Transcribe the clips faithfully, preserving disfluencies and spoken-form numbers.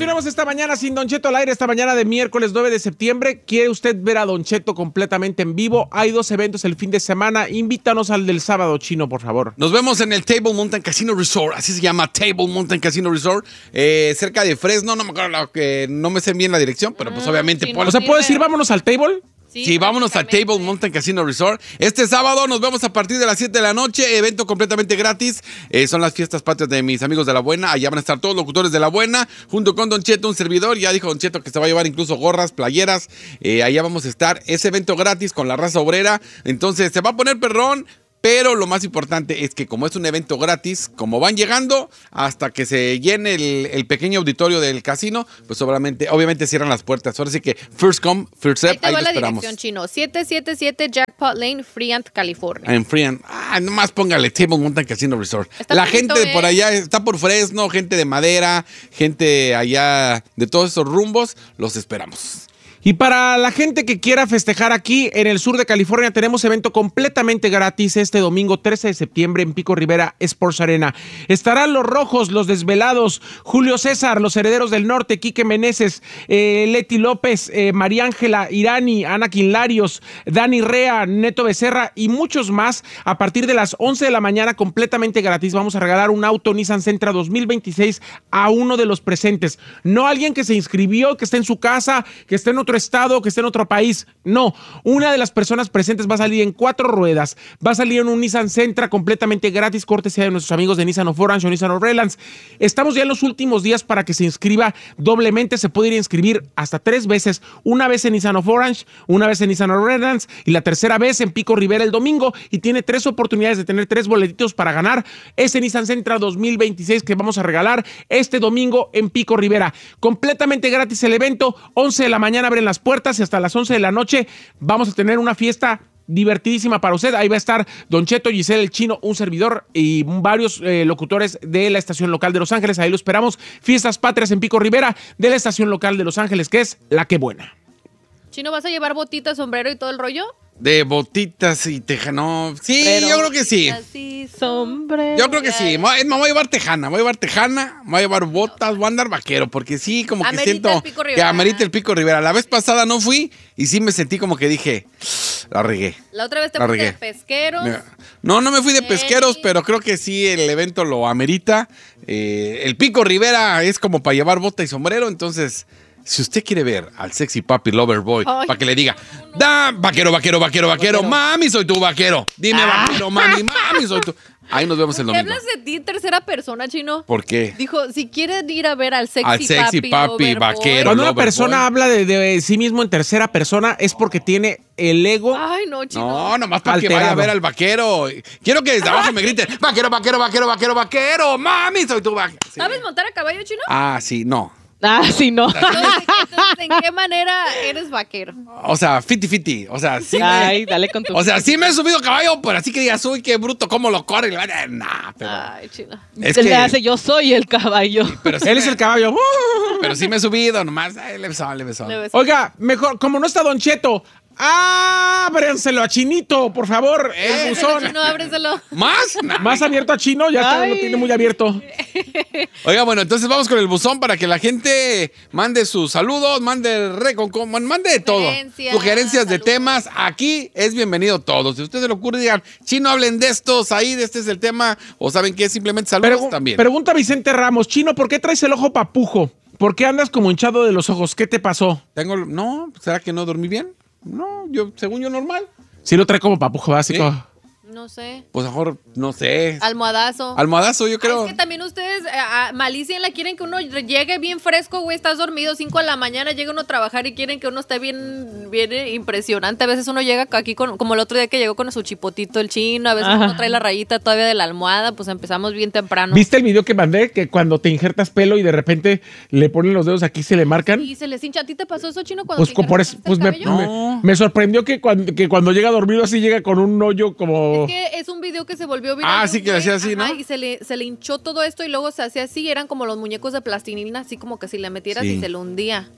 Continuamos esta mañana sin Don Cheto al aire, esta mañana de miércoles nueve de septiembre. ¿Quiere usted ver a Don Cheto completamente en vivo? Hay dos eventos el fin de semana. Invítanos al del sábado, Chino, por favor. Nos vemos en el Table Mountain Casino Resort, así se llama, Table Mountain Casino Resort, eh, cerca de Fresno. No me acuerdo, lo que no me sé bien la dirección, pero pues obviamente... sí, por... O sea, ¿puedo decir vámonos al table? Sí, sí, vámonos al Table Mountain Casino Resort. Este sábado nos vemos a partir de las siete de la noche, evento completamente gratis. Eh, son las fiestas patrias de mis amigos de La Buena. Allá van a estar todos los locutores de La Buena, junto con Don Cheto, un servidor. Ya dijo Don Cheto que se va a llevar incluso gorras, playeras. Eh, allá vamos a estar. Ese evento gratis con la raza obrera. Entonces, se va a poner perrón. Pero lo más importante es que como es un evento gratis, como van llegando, hasta que se llene el, el pequeño auditorio del casino, pues obviamente, obviamente cierran las puertas. Ahora sí que first come, first serve, ahí, ahí lo te va esperamos. la dirección, Chino. siete siete siete Jackpot Lane, Freant, California. En Freant. Ah, nomás póngale Table Mountain Casino Resort. Está la bonito, gente ¿eh? por allá está por Fresno, gente de Madera, gente allá de todos esos rumbos, los esperamos. Y para la gente que quiera festejar aquí en el sur de California, tenemos evento completamente gratis este domingo trece de septiembre en Pico Rivera Sports Arena. Estarán los Rojos, los Desvelados, Julio César, los Herederos del Norte, Quique Meneses, eh, Leti López, eh, María Ángela Irani, Anakin Larios, Dani Rea, Neto Becerra y muchos más. A partir de las once de la mañana, completamente gratis, vamos a regalar un auto Nissan Sentra dos mil veintiséis a uno de los presentes. No alguien que se inscribió, que esté en su casa, que esté en otro estado, que esté en otro país. No, una de las personas presentes va a salir en cuatro ruedas, va a salir en un Nissan Sentra completamente gratis, cortesía de nuestros amigos de Nissan of Orange o Nissan of Redlands. Estamos ya en los últimos días para que se inscriba doblemente, se puede ir a inscribir hasta tres veces, una vez en Nissan of Orange, una vez en Nissan of Redlands y la tercera vez en Pico Rivera el domingo, y tiene tres oportunidades de tener tres boletitos para ganar ese Nissan Sentra dos mil veintiséis que vamos a regalar este domingo en Pico Rivera. Completamente gratis el evento, once de la mañana abren las puertas y hasta las once de la noche vamos a tener una fiesta divertidísima para usted. Ahí va a estar Don Cheto, Giselle, el Chino, un servidor y varios eh, locutores de la estación local de Los Ángeles. Ahí lo esperamos. Fiestas patrias en Pico Rivera de la estación local de Los Ángeles, que es La Que Buena. Chino, ¿vas a llevar botita, sombrero y todo el rollo? De botitas y tejano. Sí, Pero yo creo que sí. Así, sombrero. Yo creo que sí. Me voy, me voy a llevar tejana, me voy a llevar tejana, me voy a llevar botas, voy a andar vaquero, porque sí, como que Amerita siento el Pico que Rivera. amerita el Pico Rivera. La vez pasada no fui y sí me sentí como que dije, la regué. La otra vez te La fuiste de regué. pesqueros. Mira, No, no me fui de Sí. pesqueros, pero creo que sí el evento lo amerita. Eh, el Pico Rivera es como para llevar bota y sombrero, entonces... Si usted quiere ver al sexy papi lover boy, Ay, para que le diga, da, vaquero, vaquero, vaquero, vaquero, mami, soy tu vaquero. Dime, Ah. vaquero, mami, mami, soy tu. Ahí nos vemos el ¿Qué domingo. hablas de ti en tercera persona, Chino? ¿Por qué? Dijo, si quieren ir a ver al sexy, Al sexy papi, papi, lover vaquero. boy. Cuando una Lover persona boy. habla de, de sí mismo en tercera persona es porque tiene el ego. Ay, no, Chino. No, nomás para que Alterado. vaya a ver al vaquero. Quiero que desde abajo me griten, vaquero, vaquero, vaquero, vaquero, vaquero, mami, soy tu vaquero. Sí. ¿Sabes montar a caballo, Chino? Ah, sí, no. Ah, sí, no. Entonces, entonces, ¿en qué manera eres vaquero? O sea, fiti fiti. O sea, sí. me- Ay, dale con tu... O sea, sí me he subido a caballo, pero así que digas, uy, qué bruto, cómo lo corre. Nah, pero. Ay, Chino. Es Se le que. hace, yo soy el caballo. Pero sí Él me- es el caballo. Pero sí me he subido, nomás. Ay, le besó, le besó. Le ves- Oiga, mejor, como no está Don Cheto, ábrenselo a Chinito, por favor, el Eh, buzón. Chino, ábreselo. ¿Más? Nah. Más abierto a Chino, ya está, Ay. lo tiene muy abierto. Oiga, bueno, entonces vamos con el buzón para que la gente mande sus saludos, mande recon, mande de todo. Sugerencias, Sugerencias de saludos. temas. Aquí es bienvenido todo. Si a usted se le ocurre, digan, Chino, hablen de estos, ahí, de este es el tema. O saben que simplemente saludos Pregu- también. Pregunta Vicente Ramos, Chino, ¿por qué traes el ojo papujo? ¿Por qué andas como hinchado de los ojos? ¿Qué te pasó? Tengo, no, ¿será que no dormí bien? No, yo, según yo, normal. Sí lo trae como papujo básico. Sí. No sé. Pues mejor, no sé. Almohadazo. Almohadazo, yo creo. Ah, es que también ustedes, eh, a malicia la quieren que uno llegue bien fresco, güey. Estás dormido cinco de la mañana, llega uno a trabajar y quieren que uno esté bien, bien impresionante. A veces uno llega aquí con, como el otro día que llegó con su chipotito el Chino, a veces Ajá. uno trae la rayita todavía de la almohada, pues empezamos bien temprano. ¿Viste el video que mandé? Que cuando te injertas pelo y de repente le ponen los dedos aquí, se le marcan. Y se les hincha. ¿A ti te pasó eso, Chino, cuando Pues, te co- por eso, injertaste pues el me, cabello? No. me- me sorprendió que cuando, que cuando llega dormido así llega con un hoyo como... Es que es un video que se volvió viral. Ah, de sí, un que le güey, hacía así, ¿no? ajá, y se le, se le hinchó todo esto y luego se hacía así. Eran como los muñecos de plastilina, así como que si le metieras Sí. y se lo hundía.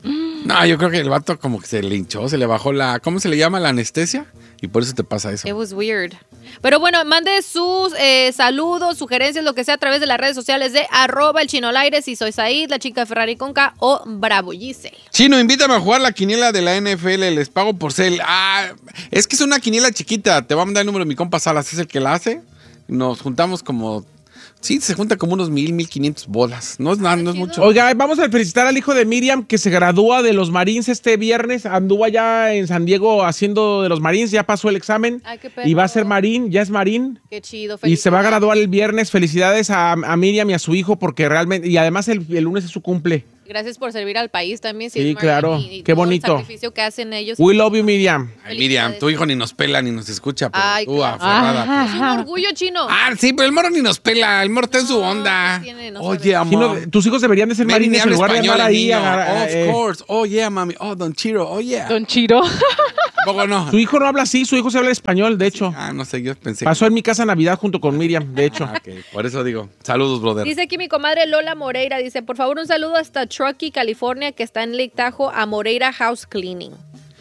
No, yo creo que el vato como que se le hinchó, se le bajó la... ¿Cómo se le llama? La anestesia. Y por eso te pasa eso. It was weird. Pero bueno, mande sus eh, saludos, sugerencias, lo que sea a través de las redes sociales de arroba el chino al aire, si soy Said, la chica Ferrari con K o Bravo Giselle. Chino, invítame a jugar la quiniela de la N F L, les pago por cel. Ah, es que es una quiniela chiquita, te va a mandar el número de mi compa Salas, es el que la hace. Nos juntamos como... Sí, se junta como unos mil, mil quinientos bolas. No es nada, no es mucho. Oiga, vamos a felicitar al hijo de Miriam que se gradúa de los Marines este viernes. Anduvo allá en San Diego haciendo de los Marines, ya pasó el examen. Ay, qué perro. Y va a ser Marín, ya es Marín. Qué chido. Y se va a felicidades. graduar el viernes. Felicidades a, a Miriam y a su hijo porque realmente... Y además el, el lunes es su cumple. Gracias por servir al país también. si Sí, es Marine, claro. y- y Qué todo el bonito. sacrificio que hacen ellos. We love you, Miriam. Ay, Miriam, tu hijo ni nos pela ni nos escucha, pero Ay, tú claro. aferrada. pues. Es un orgullo, chino. Ah, sí, pero el morro ni nos pela, el morro está en su No, onda. ¿qué tiene? No Oye, sabe. amor. Chino, tus hijos deberían de ser Maybe ni marines en habla lugar de español andar el ahí. niño. agar- Of eh, course. Oh, yeah, mami. Oh, Don Chiro. Oh, yeah. Don Chiro. ¿Poco no? Su hijo no habla así, su hijo se habla español, de hecho. Ah, no sé, yo pensé. Pasó en mi casa Navidad junto con Miriam, de hecho. Ah, ok, por eso digo. Saludos, brother. Dice aquí mi comadre Lola Moreira, dice, por favor un saludo hasta Truckee, California, que está en Lake Tahoe, a Moreira House Cleaning.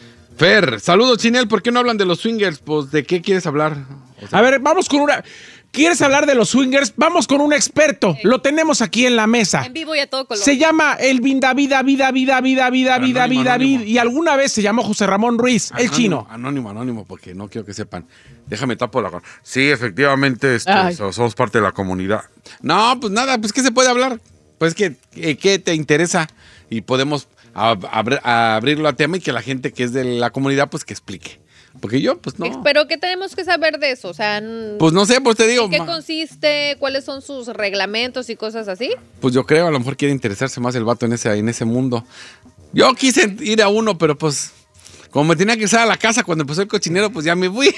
Fer, saludos, Chinel. ¿Por qué no hablan de los swingers? Pues, ¿de qué quieres hablar? O sea, A ver, vamos con una... ¿Quieres hablar de los swingers? Vamos con un experto. Lo tenemos aquí en la mesa. En vivo y a todo color. Se llama Elvin David, David, David, David, David, David, Anónimo, David, David. anónimo. Y alguna vez se llamó José Ramón Ruiz, el anónimo, chino. Anónimo, anónimo, porque no quiero que sepan. Déjame tapo la... Sí, efectivamente, este, Ay. so- somos parte de la comunidad. No, pues nada, pues ¿qué se puede hablar? Pues que, eh, ¿qué te interesa? Y podemos ab- abr- abrirlo a tema y que la gente que es de la comunidad, pues que explique. Porque yo, pues no. Pero ¿qué tenemos que saber de eso? O sea, n- Pues no sé, pues te digo. ¿en qué ma- consiste? ¿Cuáles son sus reglamentos y cosas así? Pues yo creo, a lo mejor quiere interesarse más el vato en ese, en ese mundo. Yo quise ir a uno, pero pues, como me tenía que ir a la casa cuando empezó el cochinero, pues ya me fui.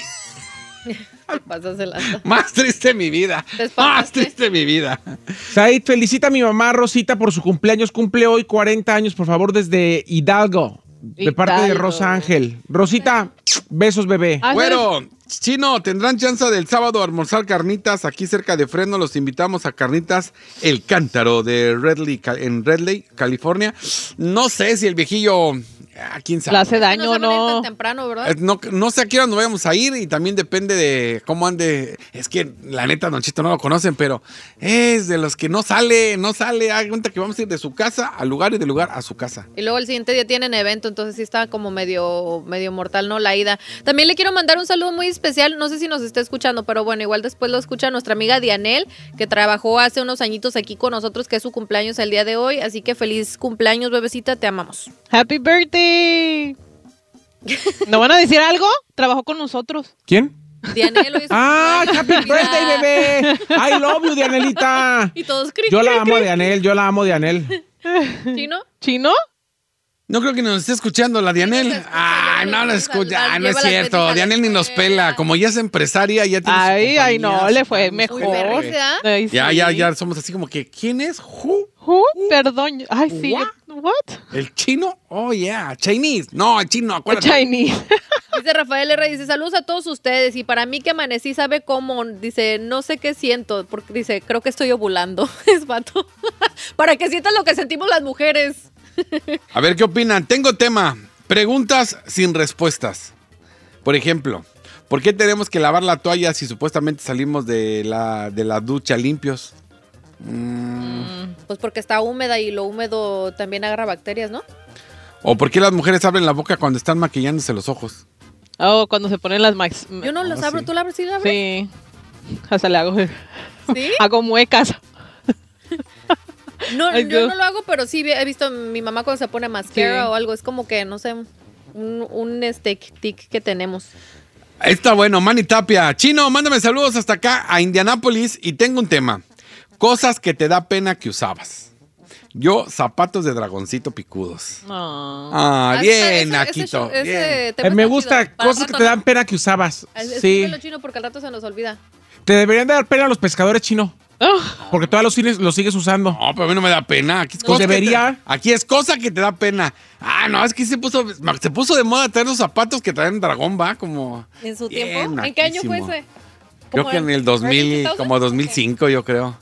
Te pasas de lanza. Más triste mi vida. Te Más espantaste. triste mi vida. Said, felicita a mi mamá Rosita por su cumpleaños. Cumple hoy cuarenta años, por favor, desde Hidalgo. De parte de Hidalgo. Rosa Ángel. Rosita, besos, bebé. Ah, Bueno, Chino, tendrán chance del sábado a almorzar carnitas aquí cerca de Fresno. Los invitamos a Carnitas El Cántaro de Redley, Ca- en Redley, California. No sé si el viejillo... ah, quién sabe. Le hace No daño se o van a ir tan no. temprano, ¿verdad? Eh, No, no sé a qué hora nos vayamos a ir y también depende de cómo ande. Es que la neta, Don Chito, no lo conocen, pero es de los que no sale, no sale. Haga cuenta que vamos a ir de su casa al lugar y del lugar a su casa. Y luego el siguiente día tienen evento, entonces sí está como medio, medio mortal, ¿no? La ida. También le quiero mandar un saludo muy especial, no sé si nos está escuchando, pero bueno, igual después lo escucha nuestra amiga Dianel, que trabajó hace unos añitos aquí con nosotros, que es su cumpleaños el día de hoy, así que feliz cumpleaños, bebecita, te amamos. Happy birthday. ¿No van a decir algo? Trabajó con nosotros. ¿Quién? Dianel, hoy es su ¡Ah, cumpleaños, happy birthday, vida. bebé! I love you, Dianelita. Y todos cri, Yo cri, la amo, cri. Dianel, yo la amo, Dianel. ¿Chino? ¿Chino? No creo que nos esté escuchando la Dianel. nos escucha, Ah, ya no nos la escucha, escucha. la- Ah, no es lleva las cierto. veces a la Dianel ni nos escuela. pela. Como ya es empresaria, ya tiene su Ay, ay, no, compañía, le su- fue su- mejor. Uy, perro, ¿verdad? Ay, Ya, sí. ya, ya somos así como que, ¿quién es? Who? Uh, perdón. Ay, sí. What? yo- What? ¿El chino? Oh, yeah. Chinese. No, el chino, acuérdate. Chinese. Dice Rafael R. Dice, saludos a todos ustedes. Y para mí que amanecí, ¿sabe cómo? Dice, no sé qué siento. Porque dice, creo que estoy ovulando. Es vato. Para que sientas lo que sentimos las mujeres. A ver, ¿qué opinan? Tengo tema. Preguntas sin respuestas. Por ejemplo, ¿por qué tenemos que lavar la toalla si supuestamente salimos de la, de la ducha limpios? Pues porque está húmeda y lo húmedo también agarra bacterias, ¿no? ¿O por qué las mujeres abren la boca cuando están maquillándose los ojos? Oh, cuando se ponen las max. Yo no las Ah, abro. sí. ¿Tú la abres? ¿Sí la abres? Sí. Hasta le hago. ¿Sí? Hago muecas. No, Ay, yo Dios. no lo hago, pero sí he visto a mi mamá cuando se pone mascara Sí. o algo. Es como que, no sé, un, un este, tic que tenemos. Está bueno, Manny Tapia. Chino, mándame saludos hasta acá a Indianápolis y tengo un tema. Cosas que te da pena que usabas. Yo, zapatos de dragoncito picudos. No. Ah, Ah, bien, ese- ese- Aquito. ese bien. tema Eh, me está gusta chido. Para cosas el que rato, te ¿no? dan pena que usabas. Es- Sí. escríbelo, chino, porque al rato se nos olvida. Te deberían de dar pena a los pescadores, chino. Ah, Porque todavía los sigues, los sigues usando. No, pero a mí no me da pena. Aquí es Pues cosa que debería. te- aquí es cosa que te da pena. Ah, no, es que se puso, se puso de moda traer los zapatos que traen dragón, va, como... ¿En su bien tiempo? ¿En qué año fue naquísimo. ese? Creo ¿Cómo que en el early dos mil, two thousand? como dos mil cinco, yo creo.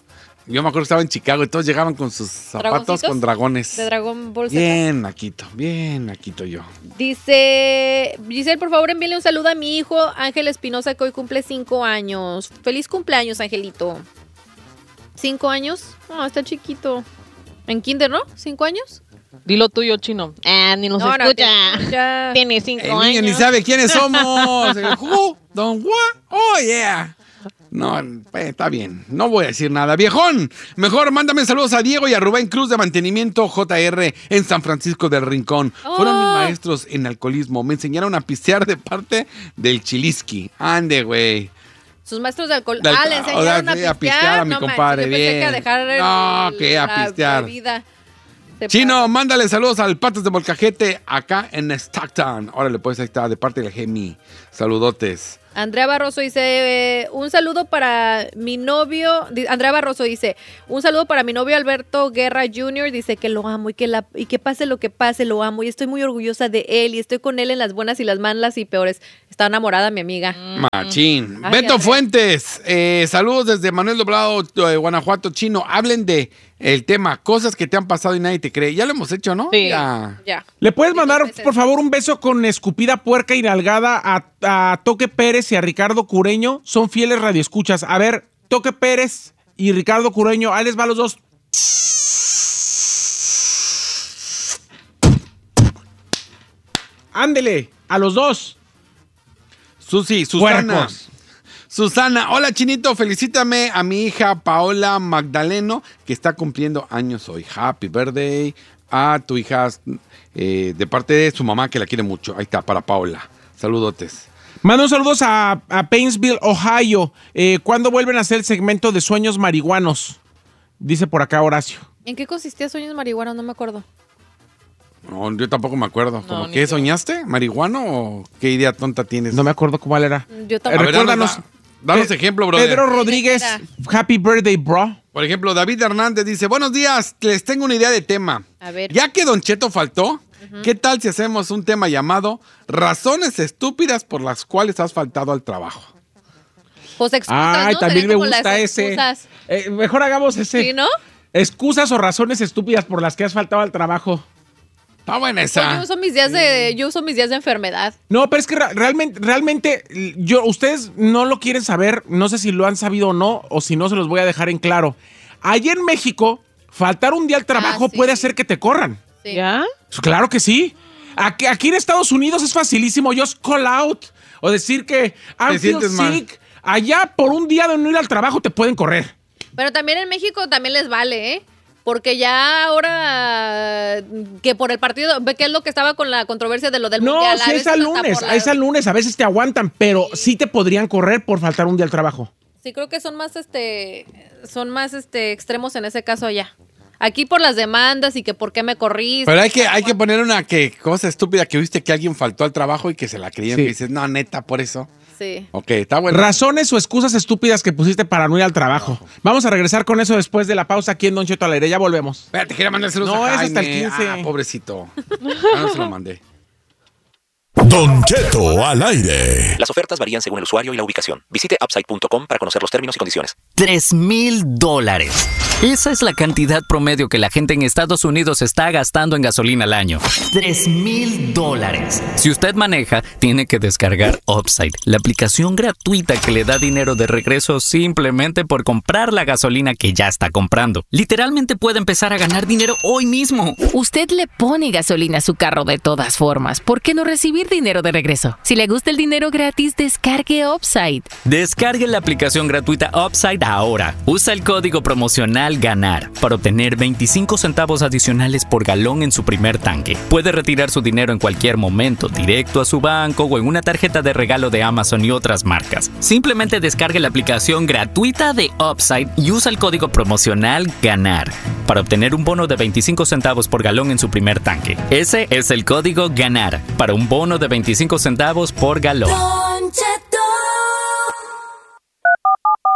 Yo me acuerdo que estaba en Chicago y todos llegaban con sus zapatos ¿Dragoncitos? con dragones. De Dragon Ball Z. Bien, naquito, bien, naquito yo. Dice, Giselle, por favor, envíale un saludo a mi hijo Ángel Espinosa, que hoy cumple cinco años. Feliz cumpleaños, Angelito. ¿Cinco años? No, está chiquito. En kinder, ¿no? ¿Cinco años? Dilo tuyo, Chino. Ah, ni nos No, no, escucha. ya. Tiene cinco El años. niño ni sabe quiénes somos. Who? Don what? Oh, yeah. No, pues, está bien. No voy a decir nada. Viejón, mejor mándame saludos a Diego y a Rubén Cruz de Mantenimiento J R en San Francisco del Rincón. Oh. Fueron mis maestros en alcoholismo. Me enseñaron a pistear de parte del Chilisqui. Ande, güey. Sus maestros de alcohol. De alco- Ah, le enseñaron o sea, a sí, pistear. a pistear a mi no, manches, compadre, yo pensé bien. que a dejar el- No, que a la pistear. bebida. Se Chino, mándale saludos al Patos de Molcajete acá en Stockton. Órale, pues ahí está, de parte del Gemi. Saludotes. Andrea Barroso dice, eh, un saludo para mi novio, di- Andrea Barroso dice, un saludo para mi novio Alberto Guerra junior, dice que lo amo y que, la, y que pase lo que pase, lo amo y estoy muy orgullosa de él y estoy con él en las buenas y las malas y peores. Está enamorada mi amiga. Machín. Ay, Beto Andrea. Fuentes, eh, saludos desde Manuel Doblado, eh, Guanajuato. Chino, hablen de el tema, cosas que te han pasado y nadie te cree. Ya lo hemos hecho, ¿no? Sí. Ya. Ya. ¿Le puedes Sí, dos mandar, veces. por favor, un beso con escupida puerca y nalgada a, a Toque Pérez y a Ricardo Cureño? Son fieles radioescuchas. A ver, Toque Pérez y Ricardo Cureño, ahí les va a los dos. Ándele, a los dos. Susi, Susana. Puercos. Susana, hola Chinito, felicítame a mi hija Paola Magdaleno, que está cumpliendo años hoy. Happy birthday a tu hija, eh, de parte de su mamá, que la quiere mucho. Ahí está, para Paola. Saludotes. Mando saludos a, a Painesville, Ohio. Eh, ¿Cuándo vuelven a hacer el segmento de sueños marihuanos? Dice por acá Horacio. ¿En qué consistía Sueños Marihuanos? No me acuerdo. No, yo tampoco me acuerdo. No, ¿Cómo ni qué yo. soñaste? ¿Marihuano o qué idea tonta tienes? No me acuerdo cuál era. Yo Eh, tampoco. A ver, recuérdanos. danos, da- danos Pe- ejemplo, brother. Pedro Rodríguez, happy birthday, bro. Por ejemplo, David Hernández dice, buenos días, les tengo una idea de tema. A ver. Ya que Don Cheto faltó, ¿qué tal si hacemos un tema llamado Razones estúpidas por las cuales has faltado al trabajo? Pues excusas, Ay, ¿no? también Serían me como las gusta ese. excusas. Eh, mejor hagamos ese. ¿Sí, no? Excusas o razones estúpidas por las que has faltado al trabajo. Está buena Pues esa. yo uso mis días de, yo uso mis días de enfermedad. No, pero es que ra- realmente, realmente, yo, ustedes no lo quieren saber, no sé si lo han sabido o no, o si no se los voy a dejar en claro. Allí en México, faltar un día al trabajo Ah, sí. puede hacer que te corran. Sí. ¿Ya? Pues claro que sí. Aquí, aquí en Estados Unidos es facilísimo just call out o decir que I'm Te feel sientes mal. sick. Allá por un día de no ir al trabajo te pueden correr. Pero también en México también les vale, ¿eh? Porque ya ahora que por el partido, ve que es lo que estaba con la controversia de lo del No, mundial. a si es veces al hasta lunes, por la- es al lunes, a veces te aguantan, pero sí te podrían correr por faltar un día al trabajo. Sí, creo que son más este son más este extremos en ese caso allá. Aquí por las demandas y que por qué me corriste. Pero hay que, hay que poner una que, cosa estúpida que viste que alguien faltó al trabajo y que se la creían. Sí. Que dices, no, neta, por eso. Sí. Ok, está bueno. Razones o excusas estúpidas que pusiste para no ir al trabajo. Vamos a regresar con eso después de la pausa aquí en Don Cheto al aire. Ya volvemos. Espérate, quería mandar saludos No, a es hasta el Jaime. quince. Ah, pobrecito. Ah, no se lo mandé. Don Cheto al aire. Las ofertas varían según el usuario y la ubicación. Visite upside punto com para conocer los términos y condiciones. Tres mil dólares. Esa es la cantidad promedio que la gente en Estados Unidos está gastando en gasolina al año. Tres mil dólares. Si usted maneja, tiene que descargar Upside, la aplicación gratuita que le da dinero de regreso simplemente por comprar la gasolina que ya está comprando. Literalmente puede empezar a ganar dinero hoy mismo. Usted le pone gasolina a su carro de todas formas. ¿Por qué no recibir dinero de regreso? Si le gusta el dinero gratis, descargue Upside. Descargue la aplicación gratuita Upside ahora. Usa el código promocional GANAR para obtener veinticinco centavos adicionales por galón en su primer tanque. Puede retirar su dinero en cualquier momento, directo a su banco o en una tarjeta de regalo de Amazon y otras marcas. Simplemente descargue la aplicación gratuita de Upside y usa el código promocional GANAR para obtener un bono de veinticinco centavos por galón en su primer tanque. Ese es el código GANAR para un bono de veinticinco centavos por galón.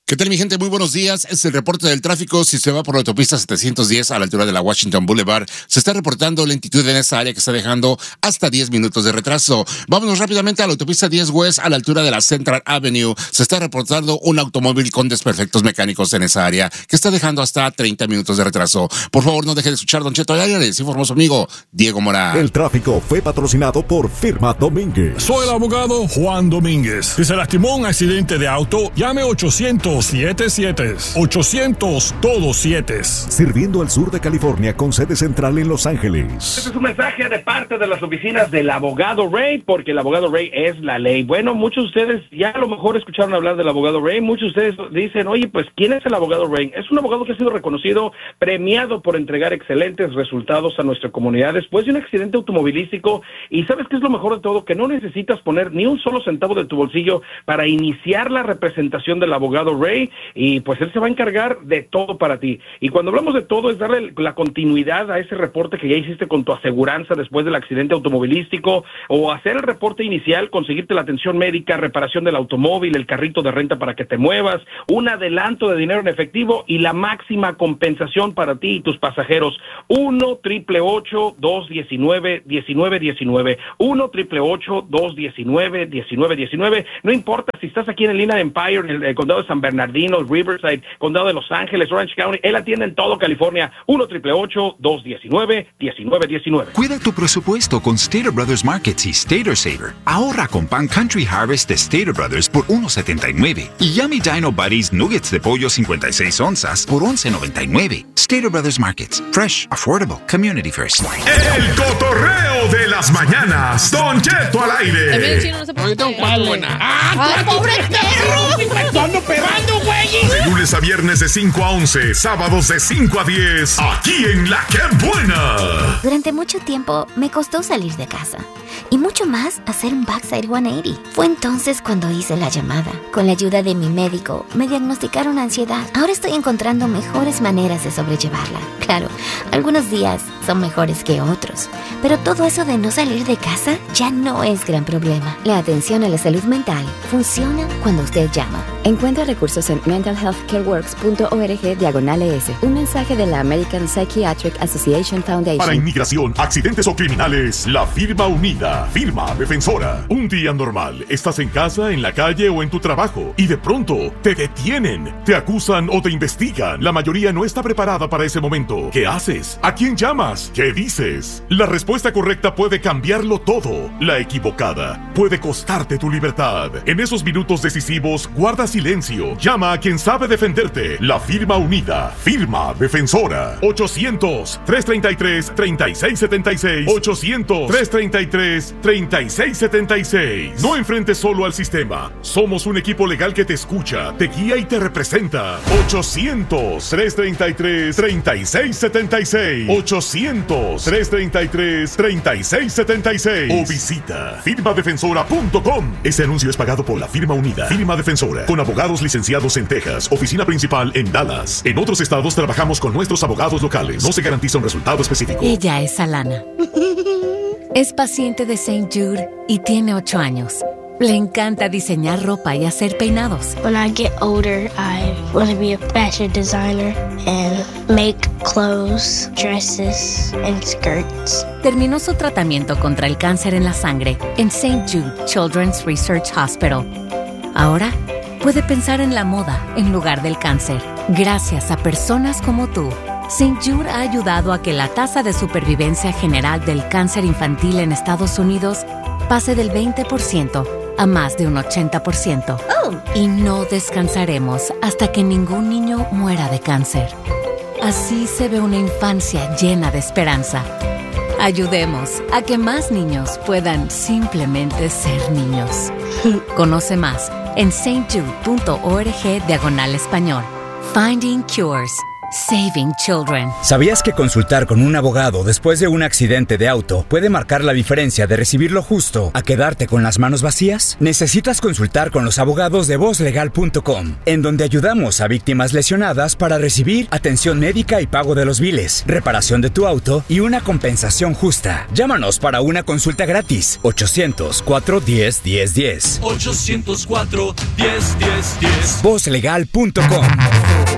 ¿Qué tal, mi gente? Muy buenos días. Es el reporte del tráfico. Si se va por la autopista setecientos diez a la altura de la Washington Boulevard, se está reportando lentitud en esa área que está dejando hasta diez minutos de retraso. Vámonos rápidamente a la autopista diez West a la altura de la Central Avenue. Se está reportando un automóvil con desperfectos mecánicos en esa área que está dejando hasta treinta minutos de retraso. Por favor, no deje de escuchar Don Cheto al aire. Les informó su amigo Diego Morán. El tráfico fue patrocinado por Firma Domínguez. Soy el abogado Juan Domínguez. Si se lastimó en un accidente de auto, llame ochocientos siete siete. ochocientos todos siete. Sirviendo al sur de California con sede central en Los Ángeles. Este es un mensaje de parte de las oficinas del abogado Ray, porque el abogado Ray es la ley. Bueno, muchos de ustedes ya a lo mejor escucharon hablar del abogado Ray. Muchos de ustedes dicen, oye, pues, ¿quién es el abogado Ray? Es un abogado que ha sido reconocido, premiado por entregar excelentes resultados a nuestra comunidad después de un accidente automovilístico. Y ¿sabes qué es lo mejor de todo? Que no necesitas poner ni un solo centavo de tu bolsillo para iniciar la representación del abogado Ray. Y pues él se va a encargar de todo para ti. Y cuando hablamos de todo es darle la continuidad a ese reporte que ya hiciste con tu aseguranza después del accidente automovilístico, o hacer el reporte inicial, conseguirte la atención médica, reparación del automóvil, el carrito de renta para que te muevas, un adelanto de dinero en efectivo y la máxima compensación para ti y tus pasajeros. uno, triple ocho, dos diecinueve, diecinueve diecinueve. uno, triple ocho, dos diecinueve, diecinueve diecinueve. No importa si estás aquí en el Inland Empire, en el, el condado de San Bernardino, Riverside, condado de Los Ángeles, Orange County, él atiende en todo California. uno, triple ocho, dos diecinueve, diecinueve diecinueve. Cuida tu presupuesto con Stater Brothers Markets y Stater Saver. Ahorra con pan Country Harvest de Stater Brothers por uno setenta y nueve y Yummy Dino Buddies Nuggets de pollo cincuenta y seis onzas por once noventa y nueve. Stater Brothers Markets. Fresh, affordable, community first. El cotorreo de las mañanas. Don Cheto al aire. El chino no se puede. Ahorita un cuarto buena. ¡Ah, pobre perro! ¡Ando pegando, güey! De lunes a viernes de cinco a once, sábados de cinco a diez, aquí en La Que Buena. Durante mucho tiempo me costó salir de casa y mucho más hacer un backside ciento ochenta. Fue entonces cuando hice la llamada. Con la ayuda de mi médico me diagnosticaron ansiedad. Ahora estoy encontrando mejores maneras de sobrellevarla. Claro, algunos días son mejores que otros, pero todo eso de no salir de casa ya no es gran problema. La atención a la salud mental funciona cuando usted llama. Encuentra recursos en mental health care works punto org diagonal es. Un mensaje de la American Psychiatric Association Foundation. Para inmigración, accidentes o criminales, la firma unida, Firma Defensora. Un día normal, estás en casa, en la calle o en tu trabajo y de pronto te detienen, te acusan o te investigan. La mayoría no está preparada para ese momento. ¿Qué haces? ¿A quién llamas? ¿Qué dices? La respuesta correcta puede cambiarlo todo. La equivocada puede costarte tu libertad. En esos minutos decisivos, guarda silencio. Llama a quien sabe defenderte. La firma unida, Firma Defensora. ochocientos, tres treinta y tres, treinta y seis setenta y seis. ochocientos, tres treinta y tres, treinta y seis setenta y seis. No enfrentes solo al sistema. Somos un equipo legal que te escucha, te guía y te representa. ochocientos, tres treinta y tres, treinta y seis setenta y seis. ochocientos, tres treinta y tres, treinta y seis setenta y seis. O visita firma defensora punto com. Este anuncio es pagado por la Firma Unida, Firma Defensora, con abogados licenciados en Texas, oficina principal en Dallas. En otros estados trabajamos con nuestros abogados locales. No se garantiza un resultado específico. Ella es Alana. Es paciente de Saint Jude y tiene ocho años. Le encanta diseñar ropa y hacer peinados. When I get older, I want to be a fashion designer and make clothes, dresses, and skirts. Terminó su tratamiento contra el cáncer en la sangre en Saint Jude Children's Research Hospital. Ahora puede pensar en la moda en lugar del cáncer. Gracias a personas como tú, Saint Jude ha ayudado a que la tasa de supervivencia general del cáncer infantil en Estados Unidos pase del veinte por ciento a más de un ochenta por ciento. Oh. Y no descansaremos hasta que ningún niño muera de cáncer. Así se ve una infancia llena de esperanza. Ayudemos a que más niños puedan simplemente ser niños. Conoce más en saint jude punto org diagonal español. Finding Cures. Saving Children. ¿Sabías que consultar con un abogado después de un accidente de auto puede marcar la diferencia de recibir lo justo a quedarte con las manos vacías? Necesitas consultar con los abogados de voz legal punto com, en donde ayudamos a víctimas lesionadas para recibir atención médica y pago de los biles, reparación de tu auto y una compensación justa. Llámanos para una consulta gratis. ochocientos, cuatro diez, diez diez. ochocientos cuatro, diez, diez, diez. voz legal punto com.